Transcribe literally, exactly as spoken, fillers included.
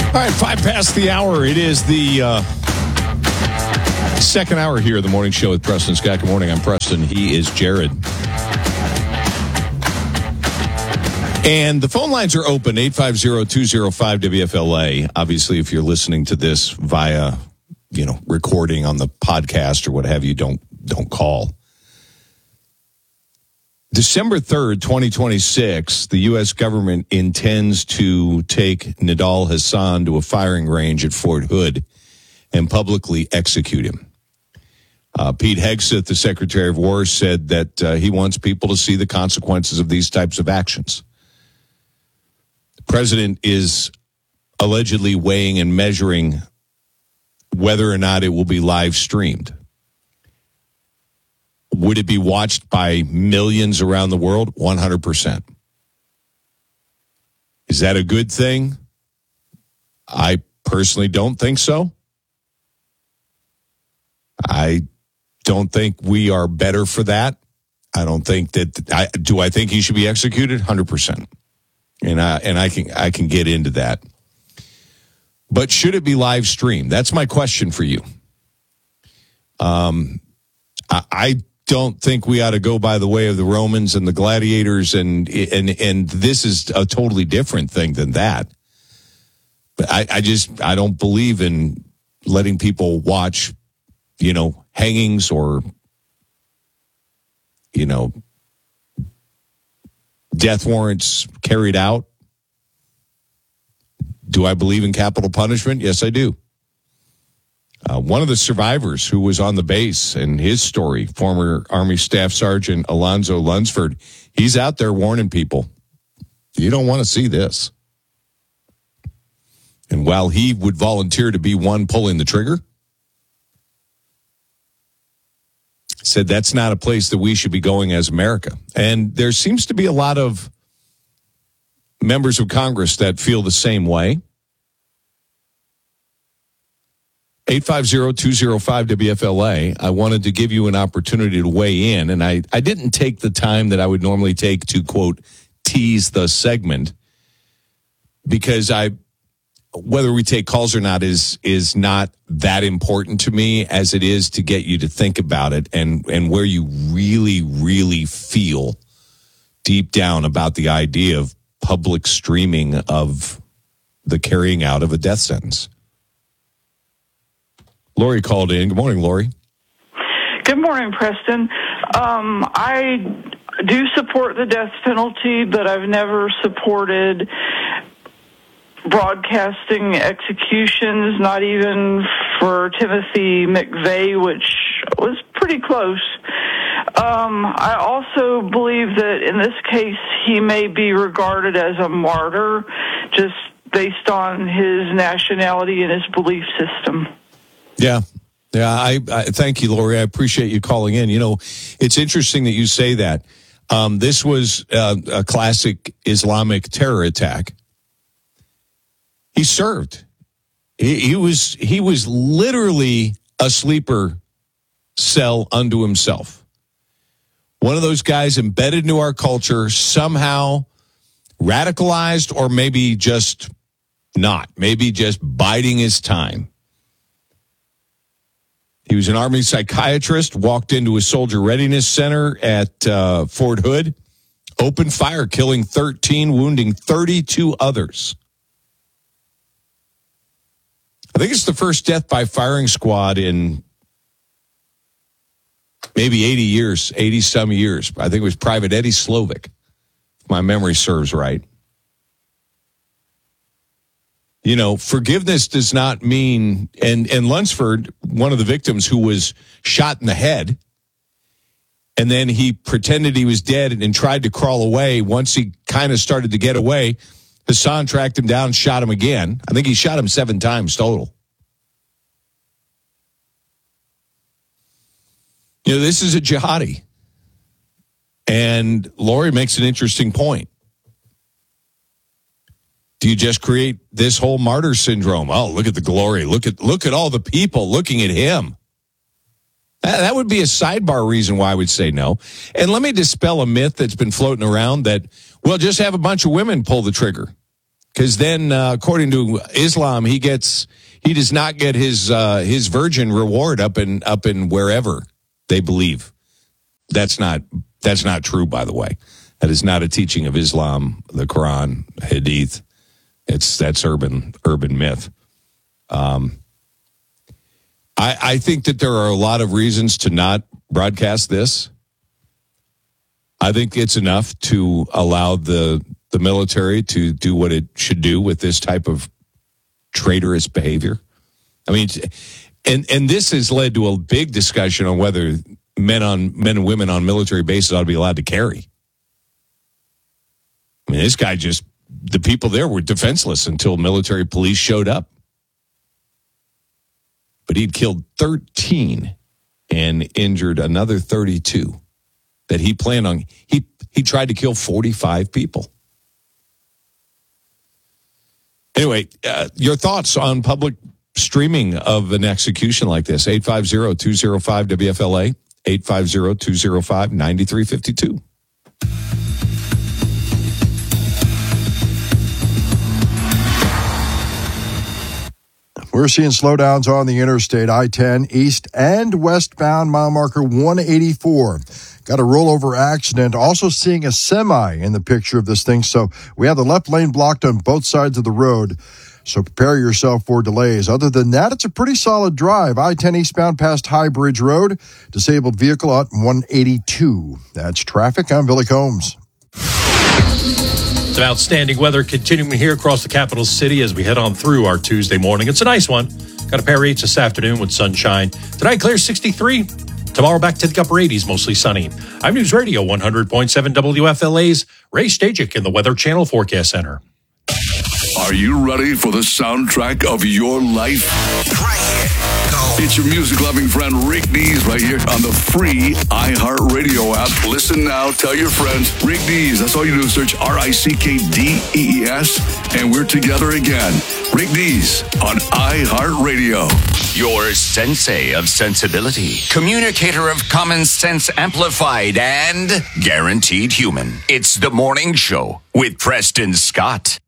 All right, five past the hour. It is the uh, second hour here of the morning show with Preston Scott. Good morning. I'm Preston. He is Jared. And the phone lines are open, eight five zero, two zero five, W F L A. Obviously, if you're listening to this via, you know, recording on the podcast or what have you, don't don't call. December third, twenty twenty-six, the U S government intends to take Nidal Hasan to a firing range at Fort Hood and publicly execute him. Uh, Pete Hegseth, the Secretary of War, said that uh, he wants people to see the consequences of these types of actions. The president is allegedly weighing and measuring whether or not it will be live streamed. Would it be watched by millions around the world? one hundred percent. Is that a good thing? I personally don't think so. I don't think we are better for that. I don't think that. I, do I think he should be executed? one hundred percent. And I, and I can I can get into that. But should it be live streamed? That's my question for you. Um, I. I don't think we ought to go by the way of the Romans and the gladiators, and and and this is a totally different thing than that. But I, I just I don't believe in letting people watch, you know, hangings or, you know, death warrants carried out. Do I believe in capital punishment? Yes, I do. Uh, one of the survivors who was on the base, and his story, former Army Staff Sergeant Alonzo Lunsford, he's out there warning people, you don't want to see this. And while he would volunteer to be one pulling the trigger, said that's not a place that we should be going as America. And there seems to be a lot of members of Congress that feel the same way. eight five zero, two zero five, W F L A. I wanted to give you an opportunity to weigh in, and I, I didn't take the time that I would normally take to, quote, tease the segment, because I, whether we take calls or not is is not that important to me as it is to get you to think about it and, and where you really, really feel deep down about the idea of public streaming of the carrying out of a death sentence. Lori called in. Good morning, Lori. Good morning, Preston. Um, I do support the death penalty, but I've never supported broadcasting executions, not even for Timothy McVeigh, which was pretty close. Um, I also believe that in this case, he may be regarded as a martyr just based on his nationality and his belief system. Yeah. Yeah, I, I thank you, Lori. I appreciate you calling in. You know, it's interesting that you say that. Um, this was uh, a classic Islamic terror attack. He served. He, he was he was literally a sleeper cell unto himself. One of those guys embedded into our culture, somehow radicalized, or maybe just not, maybe just biding his time. He was an Army psychiatrist, walked into a soldier readiness center at uh, Fort Hood, opened fire, killing thirteen, wounding thirty-two others. I think it's the first death by firing squad in maybe eighty years, eighty-some years. I think it was Private Eddie Slovic, if my memory serves right. You know, forgiveness does not mean, and, and Lunsford, one of the victims who was shot in the head, and then he pretended he was dead and, and tried to crawl away. Once he kind of started to get away, Hasan tracked him down, shot him again. I think he shot him seven times total. You know, this is a jihadi. And Lori makes an interesting point. Do you just create this whole martyr syndrome? Oh, look at the glory. Look at look at all the people looking at him. That, that would be a sidebar reason why I would say no. And let me dispel a myth that's been floating around that, well, just have a bunch of women pull the trigger. Because then, uh, according to Islam, he gets he does not get his uh, his virgin reward up in up in wherever they believe. That's not that's not true, by the way. That is not a teaching of Islam, the Quran, Hadith. It's that's urban urban myth. Um, I I think that there are a lot of reasons to not broadcast this. I think it's enough to allow the the military to do what it should do with this type of traitorous behavior. I mean, and and this has led to a big discussion on whether men on men and women on military bases ought to be allowed to carry. I mean, this guy just, the people there were defenseless until military police showed up. But he'd killed thirteen and injured another thirty-two that he planned on. He, he tried to kill forty-five people. Anyway, uh, your thoughts on public streaming of an execution like this? eight five zero, two zero five, W F L A, eight five zero, two zero five, nine three five two. We're seeing slowdowns on the interstate, I ten, east and westbound, mile marker one eighty-four. Got a rollover accident. Also seeing a semi in the picture of this thing. So we have the left lane blocked on both sides of the road. So prepare yourself for delays. Other than that, it's a pretty solid drive. I ten eastbound past High Bridge Road. Disabled vehicle at one eighty-two. That's traffic. I'm Billy Combs. Some outstanding weather continuing here across the capital city as we head on through our Tuesday morning. It's a nice one. Got a pair of eights this afternoon with sunshine. Tonight, clear sixty-three. Tomorrow, back to the upper eighties, mostly sunny. I'm News Radio one hundred point seven W F L A's Ray Stajic in the Weather Channel Forecast Center. Are you ready for the soundtrack of your life? Right here. Go. It's your music-loving friend Rick Dees right here on the free iHeartRadio app. Listen now. Tell your friends. Rick Dees. That's all you do is search R I C K D E E S, and we're together again. Rick Dees on iHeartRadio. Your sensei of sensibility, communicator of common sense amplified, and guaranteed human. It's The Morning Show with Preston Scott.